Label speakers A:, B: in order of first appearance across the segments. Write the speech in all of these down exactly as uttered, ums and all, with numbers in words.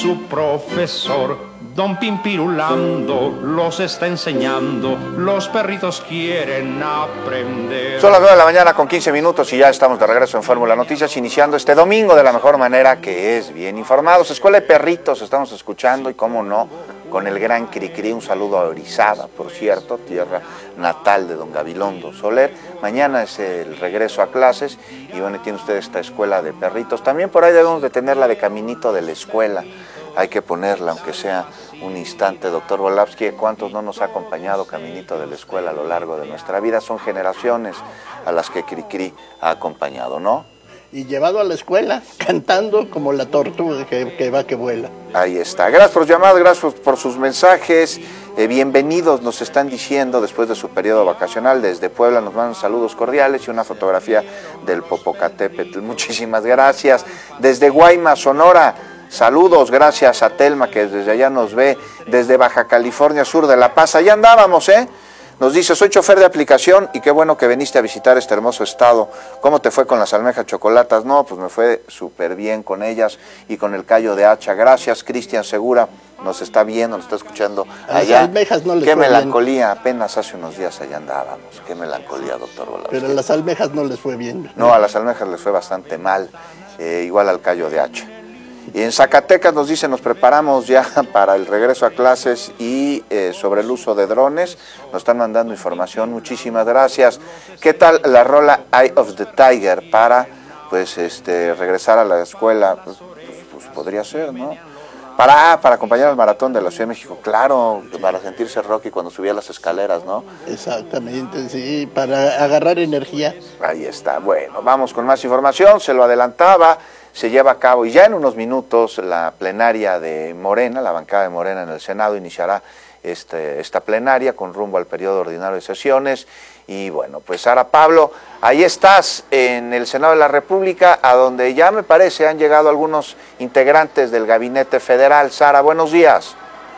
A: su profesor, don Pimpirulando los está enseñando, los perritos quieren aprender.
B: Son las nueve de la mañana con quince minutos y ya estamos de regreso en Fórmula Noticias, iniciando este domingo de la mejor manera, que es bien informados. Escuela de Perritos estamos escuchando, y cómo no, con el gran Cricri. Un saludo a Orizaba, por cierto, tierra natal de don Gabilondo Soler. Mañana es el regreso a clases y bueno, tiene usted esta escuela de perritos. También por ahí debemos de tener la de Caminito de la Escuela. Hay que ponerla, aunque sea un instante, doctor Volavsky. ¿Cuántos no nos ha acompañado Caminito de la Escuela a lo largo de nuestra vida? Son generaciones a las que Cricri ha acompañado, ¿no?
C: Y llevado a la escuela, cantando como la tortuga que, que va, que vuela.
B: Ahí está. Gracias por sus llamadas, gracias por sus mensajes. Eh, bienvenidos, nos están diciendo, después de su periodo vacacional, desde Puebla nos mandan saludos cordiales y una fotografía del Popocatépetl. Muchísimas gracias. Desde Guaymas, Sonora, saludos, gracias a Telma, que desde allá nos ve, desde Baja California Sur de La Paz. Allá andábamos, ¿eh? Nos dice, soy chofer de aplicación y qué bueno que viniste a visitar este hermoso estado. ¿Cómo te fue con las almejas chocolatas? No, pues me fue súper bien con ellas y con el callo de hacha. Gracias, Cristian Segura, nos está viendo, nos está escuchando allá.
C: Las almejas no les
B: Qué
C: fue
B: melancolía,
C: bien.
B: Apenas hace unos días allá andábamos. Qué melancolía, doctor Volavsky.
C: Pero a las almejas no les fue bien.
B: No, a las almejas les fue bastante mal, eh, igual al callo de hacha. Y en Zacatecas nos dicen, nos preparamos ya para el regreso a clases y eh, sobre el uso de drones, nos están mandando información, muchísimas gracias. ¿Qué tal la rola Eye of the Tiger para pues este regresar a la escuela? Pues, pues, pues podría ser, ¿no? Para, ah, para acompañar al maratón de la Ciudad de México, claro, para sentirse Rocky cuando subía las escaleras, ¿no?
C: Exactamente, sí, para agarrar energía.
B: Ahí está, bueno, vamos con más información, se lo adelantaba. Se lleva a cabo y ya en unos minutos la plenaria de Morena, la bancada de Morena en el Senado iniciará este, esta plenaria con rumbo al periodo ordinario de sesiones. Y bueno, pues Sara Pablo, ahí estás en el Senado de la República, a donde ya me parece han llegado algunos integrantes del Gabinete Federal. Sara, buenos días.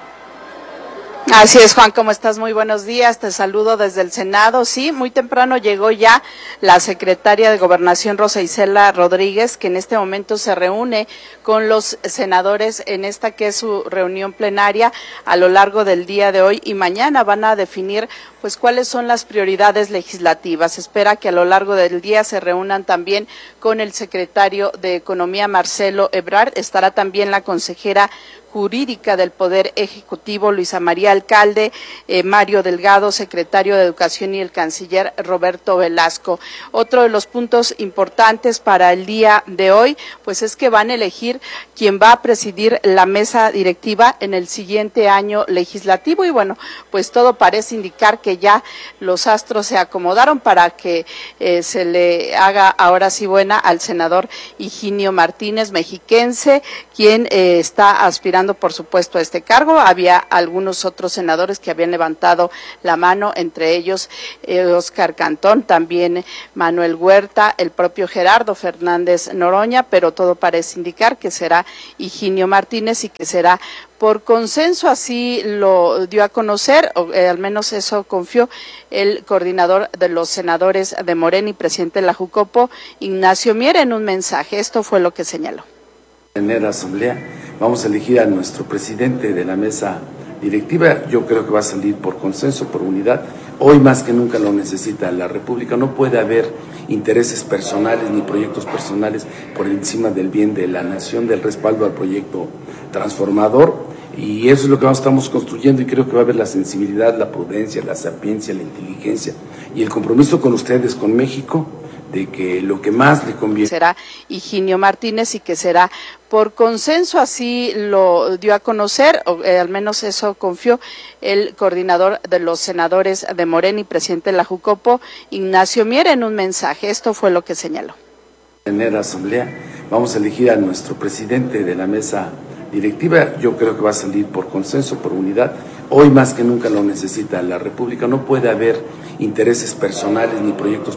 D: Así es, Juan, ¿cómo estás? Muy buenos días, te saludo desde el Senado. Sí, muy temprano llegó ya la secretaria de Gobernación, Rosa Isela Rodríguez, que en este momento se reúne con los senadores en esta que es su reunión plenaria a lo largo del día de hoy, y mañana van a definir pues cuáles son las prioridades legislativas. Se espera que a lo largo del día se reúnan también con el secretario de Economía, Marcelo Ebrard. Estará también la consejera jurídica del Poder Ejecutivo, Luisa María Alcalde, eh, Mario Delgado, secretario de Educación, y el canciller Roberto Velasco. Otro de los puntos importantes para el día de hoy, pues es que van a elegir quién va a presidir la mesa directiva en el siguiente año legislativo, y bueno, pues todo parece indicar que ya los astros se acomodaron para que eh, se le haga ahora sí buena al senador Higinio Martínez, mexiquense, quien eh, está aspirando por supuesto a este cargo. Había algunos otros senadores que habían levantado la mano, entre ellos eh, Óscar Cantón, también Manuel Huerta, el propio Gerardo Fernández Noroña, pero todo parece indicar que será Higinio Martínez y que será por consenso. Así lo dio a conocer, o eh, al menos eso confió el coordinador de los senadores de Morena y presidente de la Jucopo, Ignacio Mier, en un mensaje. Esto fue lo que señaló.
E: En la asamblea vamos a elegir a nuestro presidente de la mesa directiva. Yo creo que va a salir por consenso, por unidad. Hoy más que nunca lo necesita la República. No puede haber intereses personales ni proyectos personales por encima del bien de la nación, del respaldo al proyecto transformador. Y eso es lo que estamos construyendo, y creo que va a haber la sensibilidad, la prudencia, la sapiencia, la inteligencia y el compromiso con ustedes, con México, de que lo que más le conviene
D: será Higinio Martínez y que será por consenso. Así lo dio a conocer, o eh, al menos eso confió el coordinador de los senadores de Morena y presidente de la Jucopo, Ignacio Mier, en un mensaje. Esto fue lo que señaló.
E: En la asamblea vamos a elegir a nuestro presidente de la mesa directiva. Yo creo que va a salir por consenso, por unidad. Hoy más que nunca lo necesita la República. No puede haber intereses personales ni proyectos